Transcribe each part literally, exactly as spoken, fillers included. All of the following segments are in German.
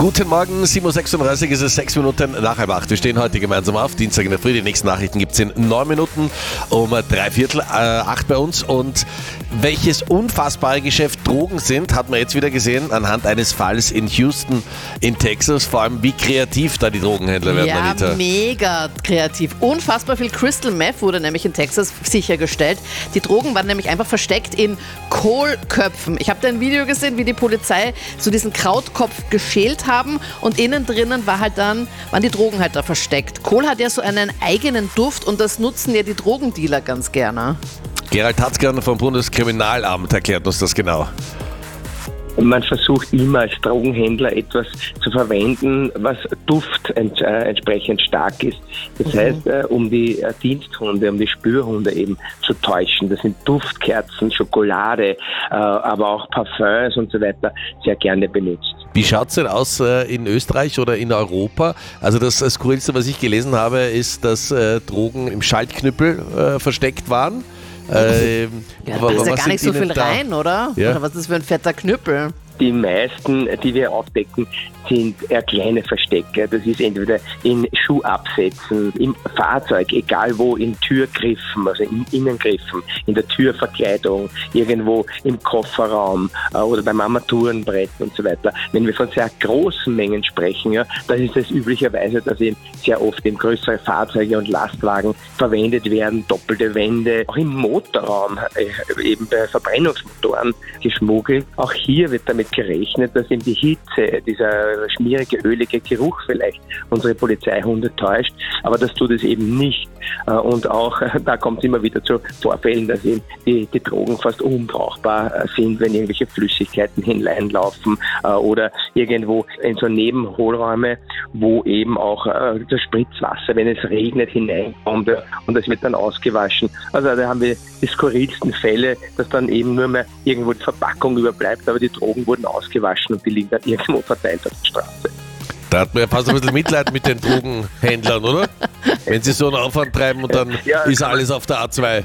Guten Morgen, sieben Uhr sechsunddreißig ist es, sechs Minuten nach halb acht. Wir stehen heute gemeinsam auf, Dienstag in der Früh. Die nächsten Nachrichten gibt es in neun Minuten um drei Viertel äh, acht bei uns. Und welches unfassbare Geschäft Drogen sind, hat man jetzt wieder gesehen anhand eines Falls in Houston in Texas. Vor allem, wie kreativ da die Drogenhändler werden, Ja, Anita. mega kreativ. Unfassbar viel Crystal Meth wurde nämlich in Texas sichergestellt. Die Drogen waren nämlich einfach versteckt in Kohlköpfen. Ich habe da ein Video gesehen, wie die Polizei so diesen Krautkopf geschält haben und innen drinnen war halt dann, waren die Drogen halt da versteckt. Kohl hat ja so einen eigenen Duft und das nutzen ja die Drogendealer ganz gerne. Gerald Tatzkan vom Bundeskriminalamt erklärt uns das genau. Man versucht immer als Drogenhändler etwas zu verwenden, was Duft ents- äh, entsprechend stark ist. Das Mhm. heißt, äh, um die äh, Diensthunde, um die Spürhunde eben zu täuschen. Das sind Duftkerzen, Schokolade, äh, aber auch Parfums und so weiter sehr gerne benutzt. Wie schaut es denn aus äh, in Österreich oder in Europa? Also das äh, Skurrilste, was ich gelesen habe, ist, dass äh, Drogen im Schaltknüppel äh, versteckt waren. Ähm, Ja, wa- da ist ja was gar nicht so sind viel Ihnen da- rein, oder? Ja. Oder was ist das für ein fetter Knüppel? Die meisten, die wir aufdecken, sind eher kleine Verstecke. Das ist entweder in Schuhabsätzen, im Fahrzeug, egal wo, in Türgriffen, also in Innengriffen, in der Türverkleidung, irgendwo im Kofferraum äh, oder beim Armaturenbrett und so weiter. Wenn wir von sehr großen Mengen sprechen, ja, dann ist es üblicherweise, dass eben sehr oft eben größere Fahrzeuge und Lastwagen verwendet werden, doppelte Wände, auch im Motorraum, äh, eben bei Verbrennungsmotoren geschmuggelt. Auch hier wird damit gerechnet, dass eben die Hitze, dieser schmierige, ölige Geruch vielleicht unsere Polizeihunde täuscht, aber das tut es eben nicht. Und auch da kommt es immer wieder zu Vorfällen, dass eben die, die Drogen fast unbrauchbar sind, wenn irgendwelche Flüssigkeiten hineinlaufen oder irgendwo in so Nebenhohlräume, wo eben auch das Spritzwasser, wenn es regnet, hineinkommt und das wird dann ausgewaschen. Also da haben wir die skurrilsten Fälle, dass dann eben nur mehr irgendwo die Verpackung überbleibt, aber die Drogen wurden ausgewaschen und die liegen dann irgendwo verteilt auf der Straße. Da hat man ja fast ein bisschen Mitleid mit den Drogenhändlern, oder? Wenn sie so einen Aufwand treiben und dann Ja, ist alles auf der A zwei.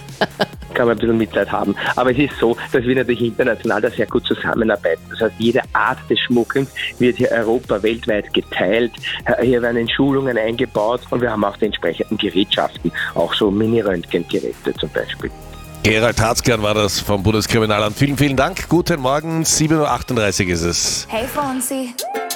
Kann man ein bisschen Mitleid haben. Aber es ist so, dass wir natürlich international da sehr gut zusammenarbeiten. Das heißt, jede Art des Schmuggelns wird hier Europa weltweit geteilt. Hier werden Schulungen eingebaut und wir haben auch die entsprechenden Gerätschaften, auch so Mini-Röntgengeräte zum Beispiel. Gerald Tatzkan war das vom Bundeskriminalamt. Vielen, vielen Dank. Guten Morgen, sieben Uhr achtunddreißig ist es. Hey Fonzie.